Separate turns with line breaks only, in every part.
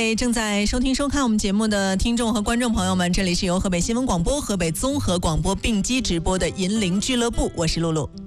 位正在收听收看我们节目的听众和观众朋友们，这里是由河北新闻广播、河北综合广播并机直播的银铃俱乐部，我是露露。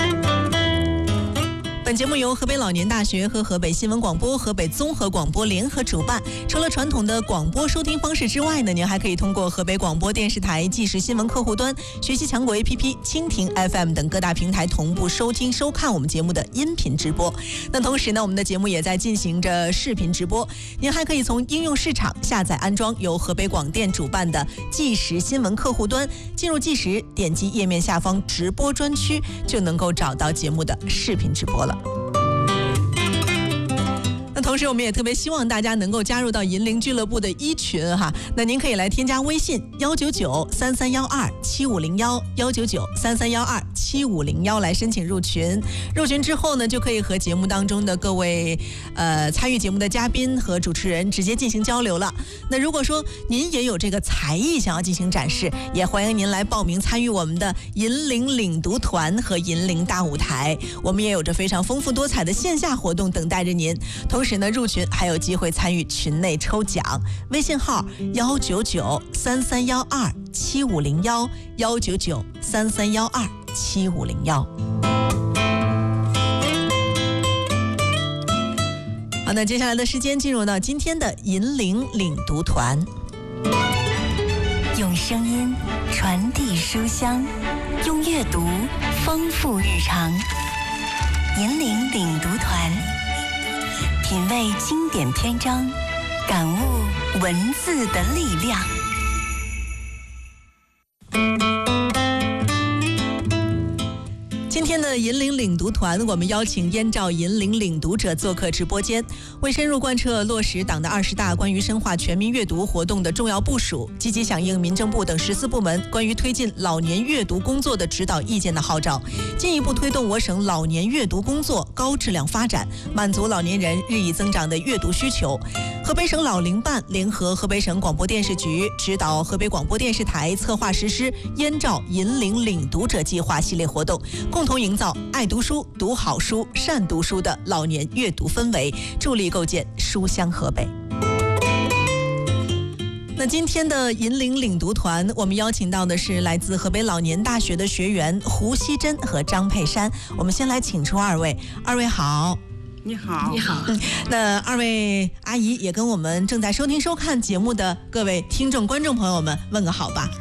本节目由河北老年大学和河北新闻广播、河北综合广播联合主办。除了传统的广播收听方式之外呢，您还可以通过河北广播电视台即时新闻客户端、学习强国 APP、蜻蜓 FM 等各大平台同步收听收看我们节目的音频直播。那同时呢，我们的节目也在进行着视频直播。您还可以从应用市场下载安装由河北广电主办的即时新闻客户端，进入即时，点击页面下方直播专区，就能够找到节目的视频直播了。那同时我们也特别希望大家能够加入到银铃俱乐部的一群哈，那您可以来添加微信199-3312-7501，199-3312-7501来申请入群。入群之后呢，就可以和节目当中的各位参与节目的嘉宾和主持人直接进行交流了。那如果说您也有这个才艺想要进行展示，也欢迎您来报名参与我们的银铃领读团和银铃大舞台。我们也有着非常丰富多彩的线下活动等待着您。同时呢，入群还有机会参与群内抽奖，微信号199-3312-7501，199-3312-7501。好，那接下来的时间进入到今天的银铃领读团，
用声音传递书香，用阅读丰富日常。银铃领读团，品味经典篇章，感悟文字的力量。
今天的银铃领读团，我们邀请燕赵银铃领读者做客直播间，为深入贯彻落实党的20大关于深化全民阅读活动的重要部署，积极响应民政部等14部门关于推进老年阅读工作的指导意见的号召，进一步推动我省老年阅读工作高质量发展，满足老年人日益增长的阅读需求。河北省老龄办联合河北省广播电视局指导河北广播电视台策划实施燕赵银铃领读者计划系列活动，共同营造爱读书、读好书、善读书的老年阅读氛围，助力构建书香河北。那今天的银铃领读团，我们邀请到的是来自河北老年大学的学员胡希珍和张佩珊。我们先来请出二位好。
你好，
你好。
那二位阿姨也跟我们正在收听收看节目的各位听众观众朋友们问个好吧。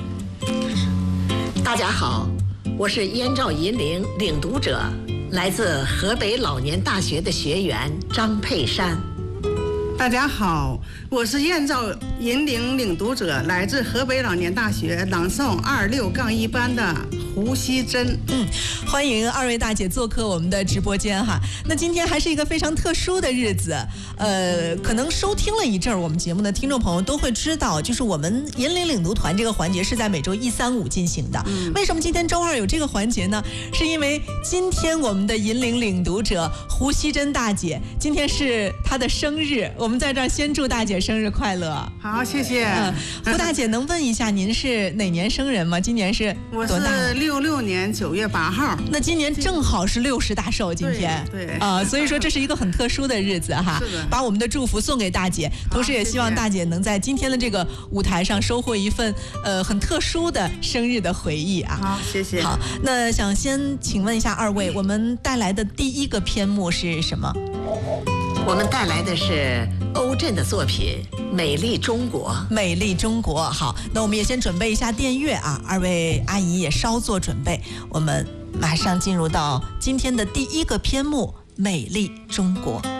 大家好，我是燕赵银铃领读者，来自河北老年大学的学员张佩珊。
大家好，我是燕赵银铃领读者，来自河北老年大学朗诵26-1班的胡希珍。
欢迎二位大姐做客我们的直播间哈。那今天还是一个非常特殊的日子，可能收听了一阵我们节目的听众朋友都会知道，就是我们银铃领读团这个环节是在每周1、3、5进行的。为什么今天周二有这个环节呢？是因为今天我们的银铃领读者胡希珍大姐今天是她的生日，我们在这儿先祝大姐生日快乐。
好，谢谢。
胡大姐能问一下您是哪年生人吗？今年是多大？
我是66年9月8号。
那今年正好是60大寿，今天
对
所以说这是一个很特殊的日子哈。
是的，
把我们的祝福送给大姐，同时也希望大姐能在今天的这个舞台上收获一份很特殊的生日的回忆啊。
好，谢谢。
好，那想先请问一下二位，我们带来的第一个篇目是什么？
我们带来的是欧震的作品《美丽中国》。
美丽中国。好，那我们也先准备一下电乐啊，二位阿姨也稍作准备，我们马上进入到今天的第一个篇目《美丽中国》。